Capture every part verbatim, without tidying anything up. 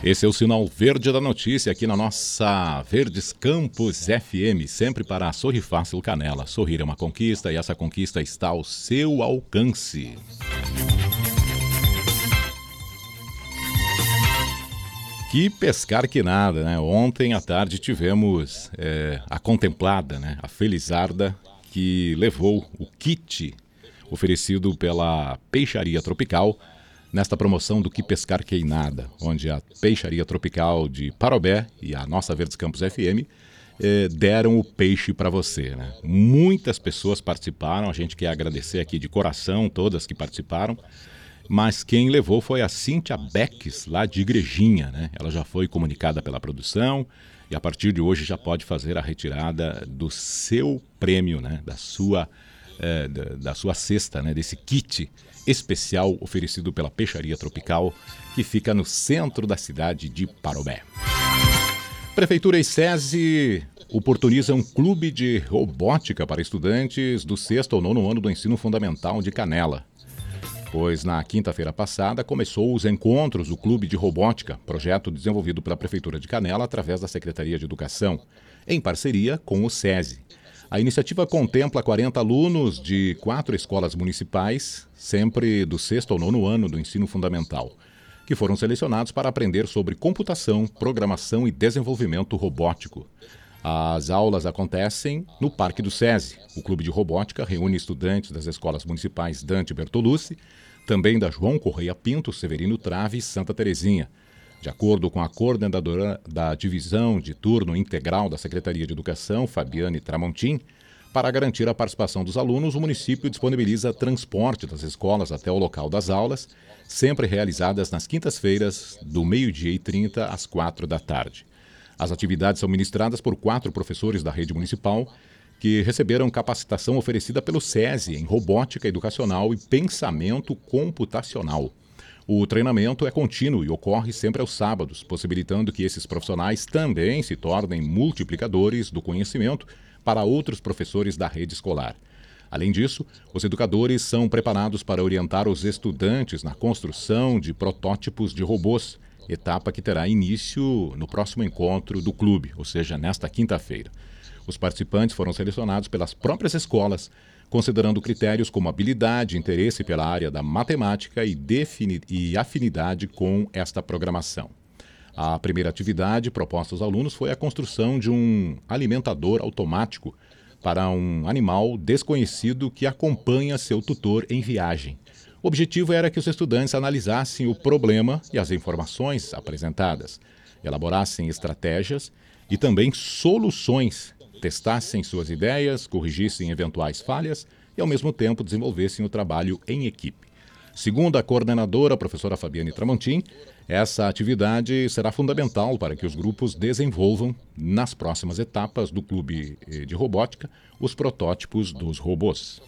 Esse é o sinal verde da notícia aqui na nossa Verdes Campos F M, sempre para Sorri Fácil Canela. Sorrir é uma conquista e essa conquista está ao seu alcance. Que pescar que nada, né? Ontem à tarde tivemos é, a contemplada, né? A Felizarda, que levou o kit oferecido pela Peixaria Tropical nesta promoção do Que Pescar Que Nada, onde a Peixaria Tropical de Parobé e a nossa Verdes Campos F M eh, deram o peixe para você, né? Muitas pessoas participaram, a gente quer agradecer aqui de coração todas que participaram, mas quem levou foi a Cíntia Becks, lá de Igrejinha, né? Ela já foi comunicada pela produção e a partir de hoje já pode fazer a retirada do seu prêmio, né? Da sua, eh, da, da sua cesta, né? Desse kit especial oferecido pela Peixaria Tropical, que fica no centro da cidade de Parobé. Prefeitura e SESI oportunizam um clube de robótica para estudantes do sexto ao nono ano do ensino fundamental de Canela. Pois na quinta-feira passada começou os encontros do Clube de Robótica, projeto desenvolvido pela Prefeitura de Canela através da Secretaria de Educação, em parceria com o SESI. A iniciativa contempla quarenta alunos de quatro escolas municipais, sempre do sexto ao nono ano do ensino fundamental, que foram selecionados para aprender sobre computação, programação e desenvolvimento robótico. As aulas acontecem no Parque do SESI. O Clube de Robótica reúne estudantes das escolas municipais Dante Bertolucci, também da João Correia Pinto, Severino Trave e Santa Terezinha. De acordo com a coordenadora da Divisão de Turno Integral da Secretaria de Educação, Fabiane Tramontim, para garantir a participação dos alunos, o município disponibiliza transporte das escolas até o local das aulas, sempre realizadas nas quintas-feiras, do meio-dia e trinta às quatro da tarde. As atividades são ministradas por quatro professores da rede municipal, que receberam capacitação oferecida pelo SESI em robótica educacional e pensamento computacional. O treinamento é contínuo e ocorre sempre aos sábados, possibilitando que esses profissionais também se tornem multiplicadores do conhecimento para outros professores da rede escolar. Além disso, os educadores são preparados para orientar os estudantes na construção de protótipos de robôs, etapa que terá início no próximo encontro do clube, ou seja, nesta quinta-feira. Os participantes foram selecionados pelas próprias escolas, considerando critérios como habilidade, interesse pela área da matemática e, defini- e afinidade com esta programação. A primeira atividade proposta aos alunos foi a construção de um alimentador automático para um animal desconhecido que acompanha seu tutor em viagem. O objetivo era que os estudantes analisassem o problema e as informações apresentadas, elaborassem estratégias e também soluções, testassem suas ideias, corrigissem eventuais falhas e, ao mesmo tempo, desenvolvessem o trabalho em equipe. Segundo a coordenadora, a professora Fabiane Tramontim, essa atividade será fundamental para que os grupos desenvolvam, nas próximas etapas do Clube de Robótica, os protótipos dos robôs.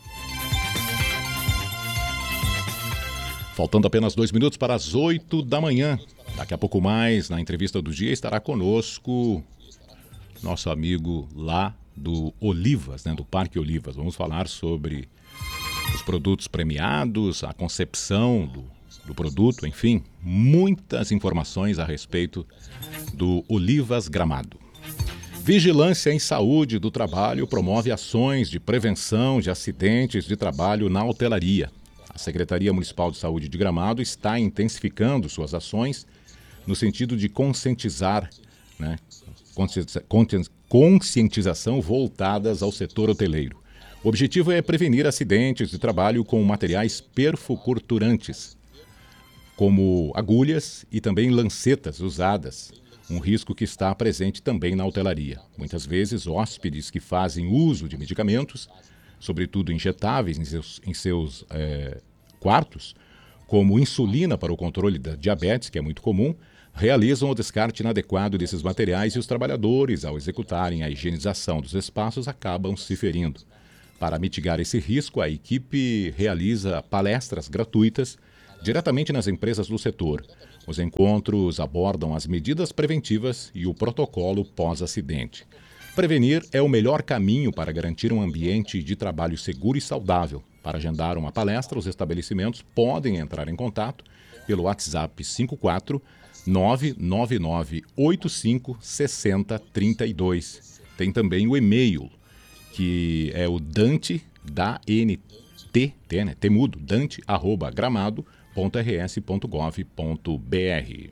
Faltando apenas dois minutos para as oito da manhã. Daqui a pouco mais, na entrevista do dia, estará conosco nosso amigo lá do Olivas, né, do Parque Olivas. Vamos falar sobre os produtos premiados, a concepção do, do produto, enfim, muitas informações a respeito do Olivas Gramado. Vigilância em Saúde do Trabalho promove ações de prevenção de acidentes de trabalho na hotelaria. A Secretaria Municipal de Saúde de Gramado está intensificando suas ações no sentido de conscientizar, né, conscientização voltadas ao setor hoteleiro. O objetivo é prevenir acidentes de trabalho com materiais perfucurturantes, como agulhas e também lancetas usadas, um risco que está presente também na hotelaria. Muitas vezes, hóspedes que fazem uso de medicamentos, sobretudo injetáveis em seus, em seus é, quartos, como insulina para o controle da diabetes, que é muito comum, realizam o descarte inadequado desses materiais e os trabalhadores, ao executarem a higienização dos espaços, acabam se ferindo. Para mitigar esse risco, a equipe realiza palestras gratuitas diretamente nas empresas do setor. Os encontros abordam as medidas preventivas e o protocolo pós-acidente. Prevenir é o melhor caminho para garantir um ambiente de trabalho seguro e saudável. Para agendar uma palestra, os estabelecimentos podem entrar em contato pelo WhatsApp cinco quatro nove nove nove oito cinco seis zero três dois. Tem também o e-mail, que é o Dante, da N T, T, né? Temudo, dante, arroba, gramado, ponto r s ponto gov ponto b r.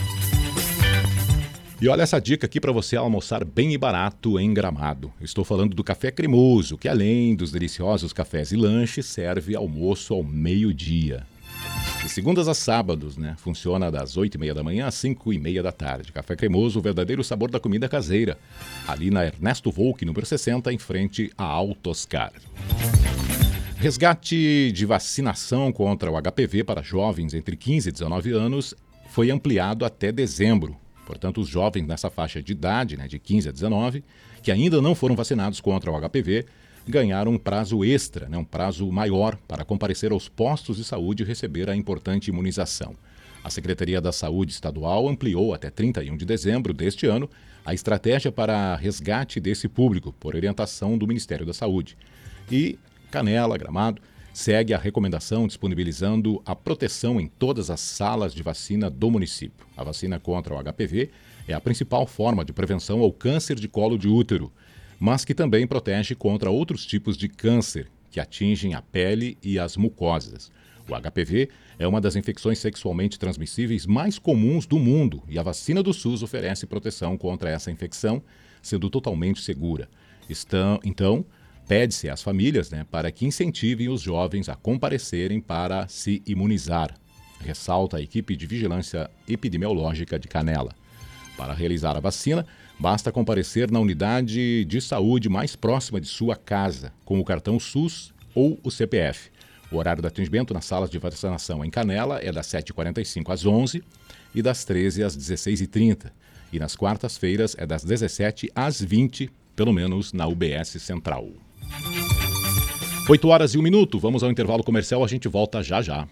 E olha essa dica aqui para você almoçar bem e barato em Gramado. Estou falando do Café Cremoso, que além dos deliciosos cafés e lanches, serve almoço ao meio-dia. De segundas a sábados, né? Funciona das oito e meia da manhã às cinco e meia da tarde. Café Cremoso, o verdadeiro sabor da comida caseira. Ali na Ernesto Volk, número sessenta, em frente à Autoscar. Resgate de vacinação contra o H P V para jovens entre quinze e dezenove anos foi ampliado até dezembro. Portanto, os jovens nessa faixa de idade, né, de quinze a dezenove, que ainda não foram vacinados contra o H P V, ganharam um prazo extra, né, um prazo maior para comparecer aos postos de saúde e receber a importante imunização. A Secretaria da Saúde Estadual ampliou até trinta e um de dezembro deste ano a estratégia para resgate desse público, por orientação do Ministério da Saúde. E Canela, Gramado, segue a recomendação disponibilizando a proteção em todas as salas de vacina do município. A vacina contra o H P V é a principal forma de prevenção ao câncer de colo de útero, mas que também protege contra outros tipos de câncer que atingem a pele e as mucosas. O H P V é uma das infecções sexualmente transmissíveis mais comuns do mundo e a vacina do SUS oferece proteção contra essa infecção, sendo totalmente segura. Estão, então, pede-se às famílias, né, para que incentivem os jovens a comparecerem para se imunizar, ressalta a equipe de vigilância epidemiológica de Canela. Para realizar a vacina, basta comparecer na unidade de saúde mais próxima de sua casa, com o cartão SUS ou o C P F. O horário de atendimento nas salas de vacinação em Canela é das sete e quarenta e cinco às onze e das treze às dezesseis e trinta. E nas quartas-feiras é das dezessete às vinte, pelo menos na U B S Central. oito horas e um minuto, vamos ao intervalo comercial, a gente volta já já.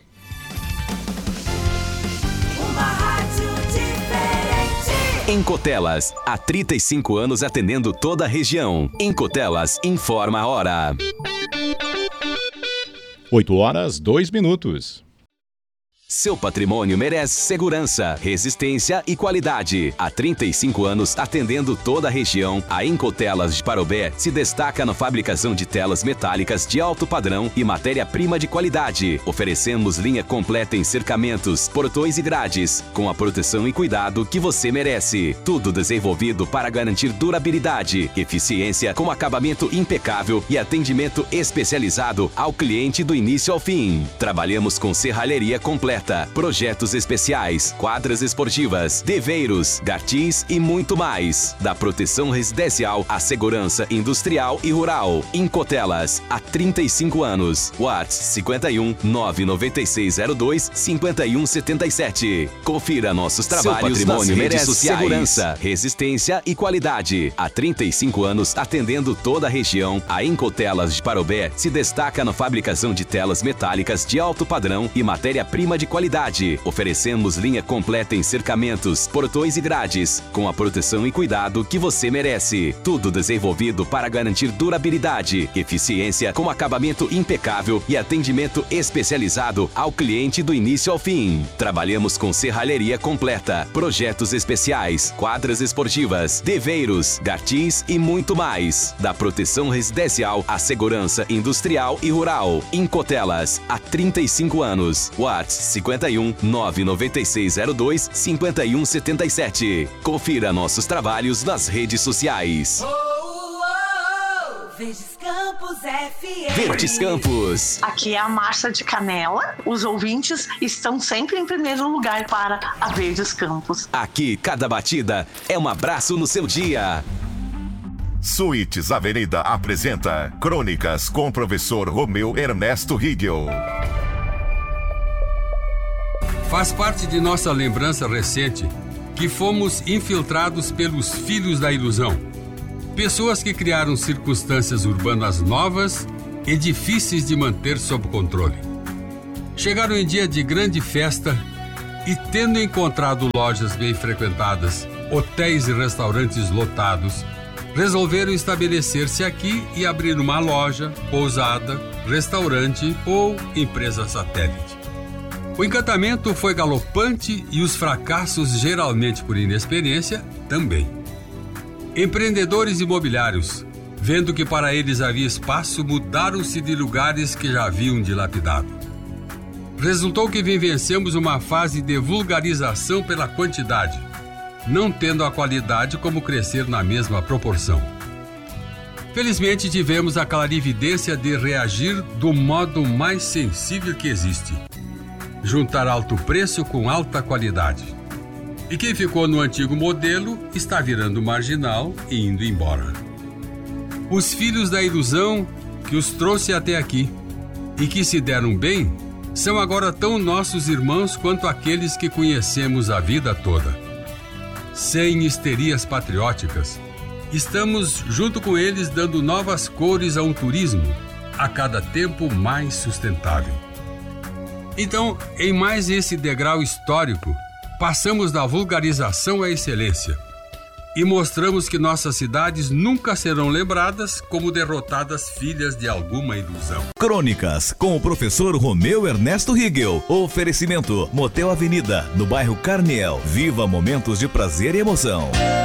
Uma rádio diferente. Em Cotelas, há trinta e cinco anos atendendo toda a região. Em Cotelas, informa a hora. oito horas, dois minutos. Seu patrimônio merece segurança, resistência e qualidade. Há trinta e cinco anos atendendo toda a região, a Incotelas de Parobé se destaca na fabricação de telas metálicas de alto padrão e matéria-prima de qualidade. Oferecemos linha completa em cercamentos, portões e grades, com a proteção e cuidado que você merece. Tudo desenvolvido para garantir durabilidade, eficiência com acabamento impecável e atendimento especializado ao cliente do início ao fim. Trabalhamos com serralheria completa, projetos especiais, quadras esportivas, deveiros, gartis e muito mais. Da proteção residencial à segurança industrial e rural. Incotelas, há trinta e cinco anos. WhatsApp cinquenta e um, nove nove seis zero dois, cinquenta e um setenta e sete. Confira nossos trabalhos. Seu patrimônio merece sociais. Segurança, resistência e qualidade. Há trinta e cinco anos atendendo toda a região, a Incotelas de Parobé se destaca na fabricação de telas metálicas de alto padrão e matéria-prima de qualidade. Oferecemos linha completa em cercamentos, portões e grades, com a proteção e cuidado que você merece. Tudo desenvolvido para garantir durabilidade, eficiência com acabamento impecável e atendimento especializado ao cliente do início ao fim. Trabalhamos com serralheria completa, projetos especiais, quadras esportivas, deveiros, gartis e muito mais. Da proteção residencial à segurança industrial e rural. Incotelas, há trinta e cinco anos. WhatsApp cinquenta e um, nove nove seis zero dois, cinquenta e um setenta e sete. Confira nossos trabalhos nas redes sociais. Oh, oh, oh. Verdes Campos F M. Verdes Campos. Aqui é a Márcia de Canela. Os ouvintes estão sempre em primeiro lugar para a Verdes Campos. Aqui, cada batida é um abraço no seu dia. Suítes Avenida apresenta Crônicas com o professor Romeu Ernesto Riegel. Faz parte de nossa lembrança recente que fomos infiltrados pelos filhos da ilusão. Pessoas que criaram circunstâncias urbanas novas e difíceis de manter sob controle. Chegaram em dia de grande festa e, tendo encontrado lojas bem frequentadas, hotéis e restaurantes lotados, resolveram estabelecer-se aqui e abrir uma loja, pousada, restaurante ou empresa satélite. O encantamento foi galopante e os fracassos, geralmente por inexperiência, também. Empreendedores imobiliários, vendo que para eles havia espaço, mudaram-se de lugares que já haviam dilapidado. Resultou que vivenciamos uma fase de vulgarização pela quantidade, não tendo a qualidade como crescer na mesma proporção. Felizmente tivemos a clarividência de reagir do modo mais sensível que existe: juntar alto preço com alta qualidade. E quem ficou no antigo modelo está virando marginal e indo embora. Os filhos da ilusão que os trouxe até aqui e que se deram bem são agora tão nossos irmãos quanto aqueles que conhecemos a vida toda. Sem histerias patrióticas, estamos junto com eles dando novas cores a um turismo a cada tempo mais sustentável. Então, em mais esse degrau histórico, passamos da vulgarização à excelência e mostramos que nossas cidades nunca serão lembradas como derrotadas filhas de alguma ilusão. Crônicas, com o professor Romeu Ernesto Higel. Oferecimento: Motel Avenida, no bairro Carniel. Viva momentos de prazer e emoção.